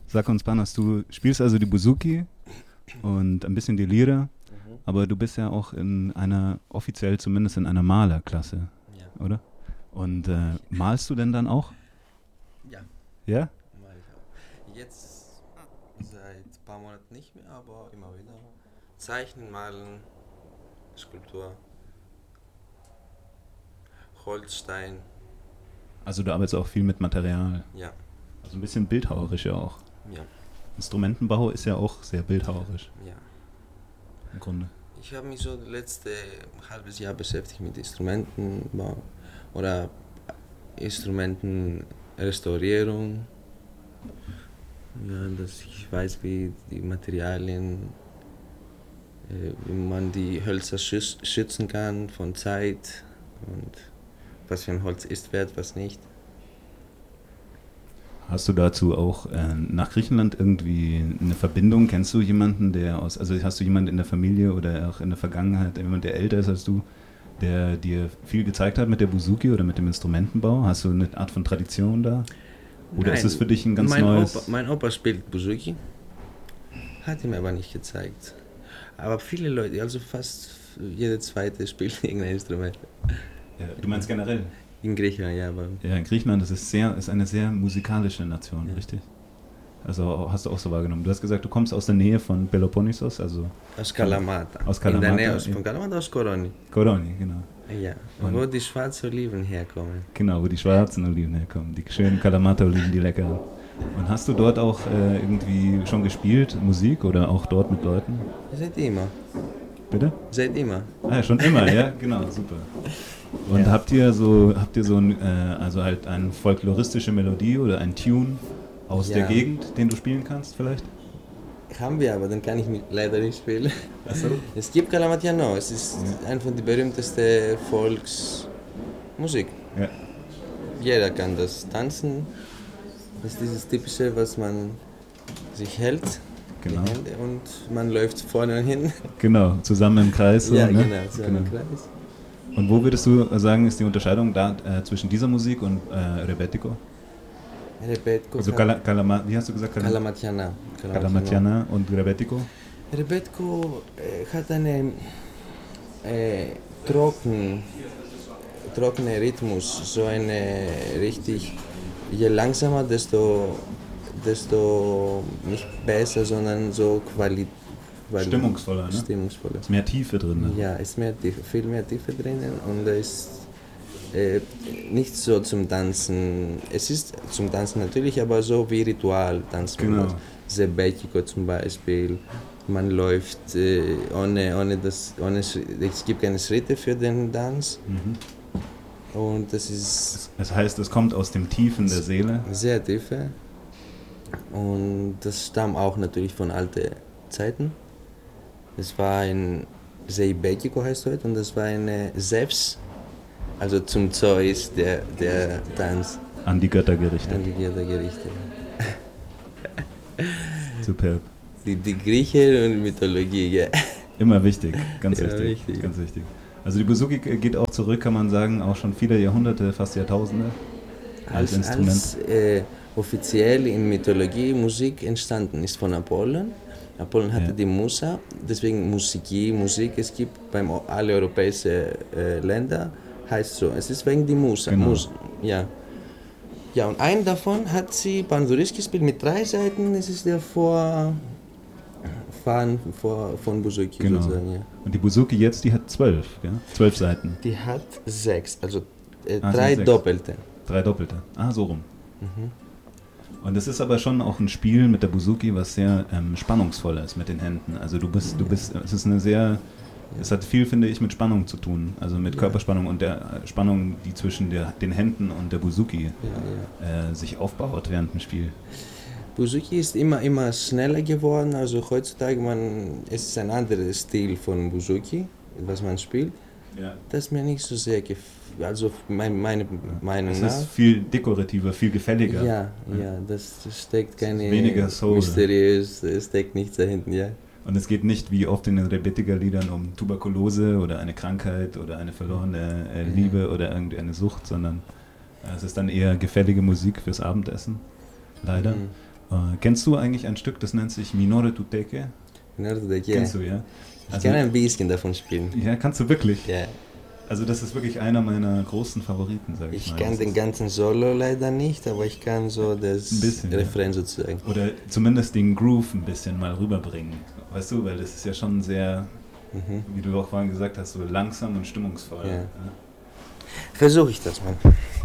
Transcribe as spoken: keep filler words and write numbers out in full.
Sag uns, Panos, du spielst also die Bouzouki und ein bisschen die Lira, mhm. aber du bist ja auch in einer, offiziell zumindest in einer Malerklasse, Ja. oder? Und äh, malst du denn dann auch? Ja. Ja? Mal ich auch. Jetzt seit ein paar Monaten nicht mehr, aber immer wieder. Zeichnen, malen, Skulptur, Holzstein. Also du arbeitest auch viel mit Material. Ja. Also ein bisschen bildhauerisch ja auch. Ja. Instrumentenbau ist ja auch sehr bildhauerisch. Ja. Im Grunde. Ich habe mich so das letzte halbes Jahr beschäftigt mit Instrumentenbau oder Instrumentenrestaurierung. Ja, dass ich weiß, wie die Materialien, äh, wie man die Hölzer schütz, schützen kann von Zeit und was für ein Holz ist wert, was nicht. Hast du dazu auch äh, nach Griechenland irgendwie eine Verbindung? Kennst du jemanden, der aus, also hast du jemanden in der Familie oder auch in der Vergangenheit, jemand, der älter ist als du, der dir viel gezeigt hat mit der Bouzouki oder mit dem Instrumentenbau? Hast du eine Art von Tradition da? Oder Nein, ist es für dich ein ganz mein neues... Opa, mein Opa spielt Bouzouki, hat ihm aber nicht gezeigt. Aber viele Leute, also fast jeder Zweite spielt irgendein Instrument. Ja, du meinst generell? In Griechenland, ja. Aber ja, in Griechenland das ist, sehr, ist eine sehr musikalische Nation, ja. Richtig? Also hast du auch so wahrgenommen. Du hast gesagt, du kommst aus der Nähe von Peloponnesos, also... Aus Kalamata. Aus Kalamata. In der Nähe von Kalamata aus Koroni. Koroni, genau. Ja, und wo die schwarzen Oliven herkommen. Genau, wo die schwarzen Oliven herkommen, die schönen Kalamata-Oliven, die leckeren. Und hast du dort auch äh, irgendwie schon gespielt, Musik oder auch dort mit Leuten? Seit immer. Bitte? Seit immer. Ah ja, schon immer, ja, genau, super. Und ja. habt ihr so, habt ihr so ein, äh, also halt eine folkloristische Melodie oder ein Tune aus ja. der Gegend, den du spielen kannst vielleicht? Haben wir, aber dann kann ich leider nicht spielen. Ach so. Es gibt Kalamatiano, es ist ja. eine von der berühmtesten Volksmusik. Ja. Jeder kann das tanzen. Das ist dieses Typische, was man sich hält, genau. die Hände, und man läuft vorne und hin. Genau, zusammen im Kreis. So, ja, ne? genau, zusammen genau. im Kreis. Und wo würdest du sagen, ist die Unterscheidung da äh, zwischen dieser Musik und äh, Rebetiko? Rebetiko. Also Kala, Kalama, wie hast du gesagt? Kalamatiana. Kalamatiana und Rebetiko? Rebetiko äh, hat einen äh, trocken, trockenen Rhythmus, so eine richtig, je langsamer, desto, desto nicht besser, sondern so Qualität. Stimmungsvoller, ne? Stimmungsvoller. Ist mehr Tiefe drin, ne? Ja, ist mehr Tiefe, viel mehr Tiefe drinnen und da ist äh, nicht so zum Tanzen. Es ist zum Tanzen natürlich, aber so wie Ritual tanzt man. Genau. Zebekiko zum Beispiel. Man läuft äh, ohne, ohne das, ohne, es gibt keine Schritte für den Tanz. Mhm. Und das ist. Das heißt, es kommt aus dem Tiefen der Seele. Sehr tiefe. Und das stammt auch natürlich von alten Zeiten. Es war ein Zeibekiko heißt heute und das war eine Zeus, also zum Zeus der, der Tanz. An die Götter gerichtet. An die Götter gerichtet. Superb. Die, die Griechen und Mythologie, ja. Immer wichtig, ganz Immer wichtig, wichtig. ganz wichtig. Also die Bouzouki geht auch zurück, kann man sagen, auch schon viele Jahrhunderte, fast Jahrtausende als, als Instrument. Als äh, offiziell in Mythologie Musik entstanden ist von Apollon. Apollon hatte ja. die Musa, deswegen Musiki, Musik, es gibt bei allen europäischen äh, Ländern, heißt so, es ist wegen die Musa. Genau. Mus, ja. ja, und einen davon hat sie Panduris gespielt mit drei Seiten, es ist der Vor, Fan vor, von Bouzouki genau. sozusagen. Ja. Und die Bouzouki jetzt, die hat zwölf, ja? zwölf Seiten. Die hat sechs, also äh, ah, drei Doppelte. Drei Doppelte, ah, so rum. Mhm. Und es ist aber schon auch ein Spiel mit der Bouzouki, was sehr ähm, spannungsvoll ist mit den Händen. Also du bist, du bist, es ist eine sehr, es hat viel, finde ich, mit Spannung zu tun. Also mit ja. Körperspannung und der Spannung, die zwischen der, den Händen und der Bouzouki ja, ja. Äh, sich aufbaut während dem Spiel. Bouzouki ist immer, immer schneller geworden. Also heutzutage, man, es ist ein anderer Stil von Bouzouki, was man spielt. Ja. Das ist mir nicht so sehr gefällt. Also mein, meine Meinung nach. Es ist viel dekorativer, viel gefälliger. Ja, ja, ja, das steckt keine weniger Soul. Mysteriös, es steckt nichts dahinter, ja. Und es geht nicht wie oft in den Rebetiko-Liedern um Tuberkulose oder eine Krankheit oder eine verlorene äh, Liebe ja. oder irgendeine Sucht, sondern äh, es ist dann eher gefällige Musik fürs Abendessen, leider. Mhm. Äh, kennst du eigentlich ein Stück, das nennt sich Minore Tuteke? Minore Tuteke, Kennst du, ja? Ich Also, kann ein bisschen davon spielen. Ja, kannst du wirklich? Ja. Also das ist wirklich einer meiner großen Favoriten, sage ich, Ich mal. kann Das den ist ganzen Solo leider nicht, aber ich kann so das ein bisschen, Refrain ja. sozusagen. Oder zumindest den Groove ein bisschen mal rüberbringen. Weißt du, weil das ist ja schon sehr, Mhm. wie du auch vorhin gesagt hast, so langsam und stimmungsvoll. Ja. Ja. Versuche ich das mal.